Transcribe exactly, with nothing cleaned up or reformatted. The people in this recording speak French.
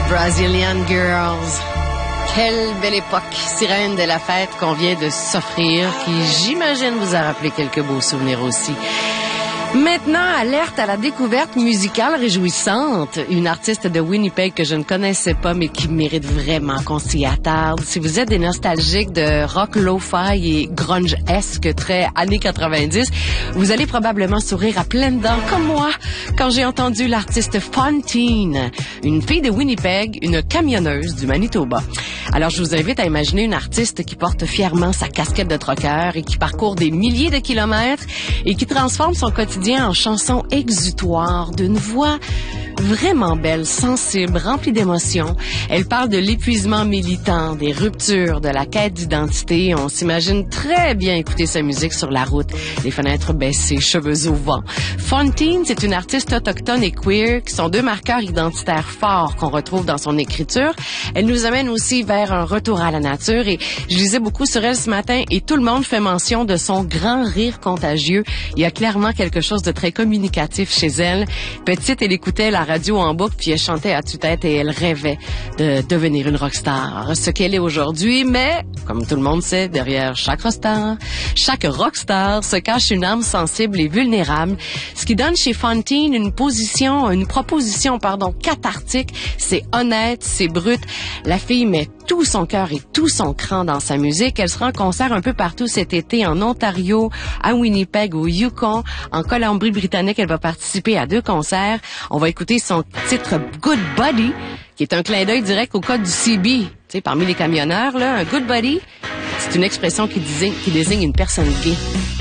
Brazilian Girls. Quelle belle époque, sirène de la fête qu'on vient de s'offrir, qui, j'imagine, vous a rappelé quelques beaux souvenirs aussi. Maintenant, alerte à la découverte musicale réjouissante. Une artiste de Winnipeg que je ne connaissais pas, mais qui mérite vraiment qu'on s'y attarde. Si vous êtes des nostalgiques de rock lo-fi et grunge-esque, très années quatre-vingt-dix, vous allez probablement sourire à pleines dents, comme moi, quand j'ai entendu l'artiste Fontaine, une fille de Winnipeg, une camionneuse du Manitoba. Alors, je vous invite à imaginer une artiste qui porte fièrement sa casquette de trucker et qui parcourt des milliers de kilomètres et qui transforme son quotidien en chanson exutoire d'une voix vraiment belle, sensible, remplie d'émotions. Elle parle de l'épuisement militant, des ruptures, de la quête d'identité. On s'imagine très bien écouter sa musique sur la route, les fenêtres baissées, cheveux au vent. Fontaine, c'est une artiste autochtone et queer qui sont deux marqueurs identitaires forts qu'on retrouve dans son écriture. Elle nous amène aussi vers un retour à la nature et je lisais beaucoup sur elle ce matin et tout le monde fait mention de son grand rire contagieux. Il y a clairement quelque chose de très communicatif chez elle. Petite, elle écoutait la radio en boucle, puis elle chantait à tue-tête et elle rêvait de devenir une rockstar. Ce qu'elle est aujourd'hui, mais, comme tout le monde sait, derrière chaque rockstar, chaque rockstar se cache une âme sensible et vulnérable, ce qui donne chez Fontaine une position, une proposition, pardon, cathartique. C'est honnête, c'est brut. La fille met tout son cœur et tout son cran dans sa musique. Elle sera en concert un peu partout cet été, en Ontario, à Winnipeg, au Yukon, en Colombie-Britannique. Elle va participer à deux concerts. On va écouter son titre Good Buddy, qui est un clin d'œil direct au code du C B. Tu sais, parmi les camionneurs, là, un Good Buddy, c'est une expression qui désigne, qui désigne une personne gay.